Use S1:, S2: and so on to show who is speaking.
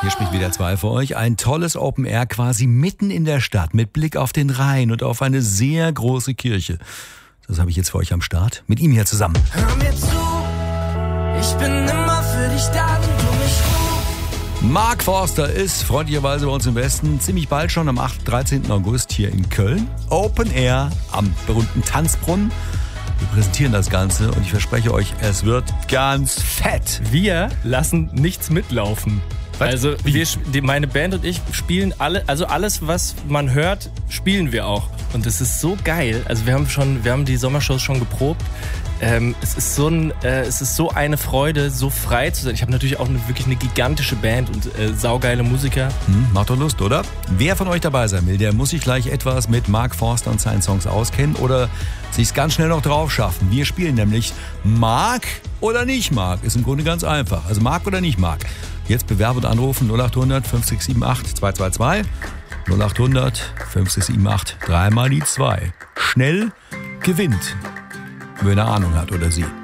S1: hier spricht WDR 2 für euch. Ein tolles Open Air quasi mitten in der Stadt mit Blick auf den Rhein und auf eine sehr große Kirche. Das habe ich jetzt für euch am Start. Mit ihm hier zusammen.
S2: Hör mir zu, ich bin immer für dich da, wenn du mich rufst.
S1: Mark Forster ist freundlicherweise bei uns im Westen ziemlich bald schon am 13. August hier in Köln. Open Air am berühmten Tanzbrunnen. Wir präsentieren das Ganze und ich verspreche euch, es wird ganz fett.
S3: Wir lassen nichts mitlaufen. Also meine Band und ich spielen alles, was man hört, spielen wir auch. Und es ist so geil. Also wir haben die Sommershows schon geprobt. Es ist so eine Freude, so frei zu sein. Ich habe natürlich auch wirklich eine gigantische Band und saugeile Musiker.
S1: Macht doch Lust, oder? Wer von euch dabei sein will, der muss sich gleich etwas mit Mark Forster und seinen Songs auskennen oder sich's ganz schnell noch drauf schaffen. Wir spielen nämlich Mark oder nicht Mark. Ist im Grunde ganz einfach. Also Mark oder nicht Mark. Jetzt bewerben und anrufen 0800 5678 222. 0800 5678 3 mal die 2. Schnell gewinnt, wenn er Ahnung hat oder sie.